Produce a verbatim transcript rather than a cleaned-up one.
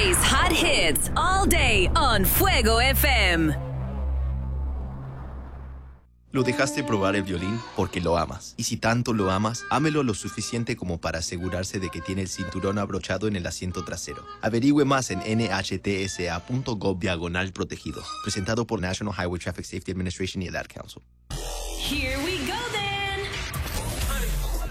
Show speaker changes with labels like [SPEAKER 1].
[SPEAKER 1] Today's hot hits all day on Fuego F M.
[SPEAKER 2] Lo dejaste probar el violín porque lo amas. Y si tanto lo amas, ámelo lo suficiente como para asegurarse de que tiene el cinturón abrochado en el asiento trasero. Averigüe más en N H T S A punto gov diagonal protegido. Presentado por National Highway Traffic Safety Administration y el Ad Council.
[SPEAKER 1] Here we